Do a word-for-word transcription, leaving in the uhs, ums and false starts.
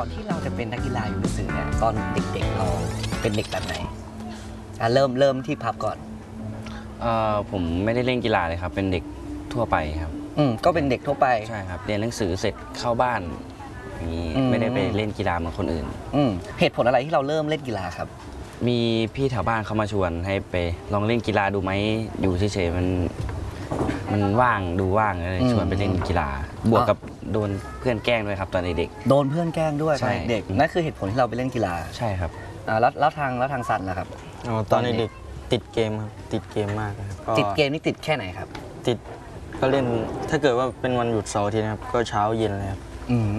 อนที่เราจะเป็นนักกีฬายูสึเนี่ยตอนเด็กๆเราเป็นเด็กแบบไหนอ่ะเริ่มเริ่มที่พับก่อนเอ่อผมไม่ได้เล่นกีฬาเลยครับเป็นเด็กทั่วไปครับอืมก็เป็นเด็กทั่วไปใช่ครับเรียนหนังสือเสร็จเข้าบ้านอย่างนี้ไม่ได้ไปเล่นกีฬาเหมือนคนอื่นอืมเหตุผลอะไรที่เราเริ่มเล่นกีฬาครับมีพี่แถวบ้านเขามาชวนให้ไปลองเล่นกีฬาดูไหมอยู่เฉยๆมันมันว่างดูว่างเลยชวนไปเล่นกีฬาบวกกับโดนเพื่อนแกล้งด้วยครับตอนเด็กๆโดนเพื่อนแกล้งด้วยตอนเด็กนั่นคือเหตุผลที่เราไปเล่นกีฬาใช่ครับอ่าแล้วแล้วทางแล้วทางซันล่ะครับอ๋อตอนเด็กติดเกมครับติดเกมมากครับติดเกมนี่ติดแค่ไหนครับติดก็เล่นถ้าเกิดว่าเป็นวันหยุดเสาร์อาทิตย์นะครับก็เช้าเย็นเลยครับอืม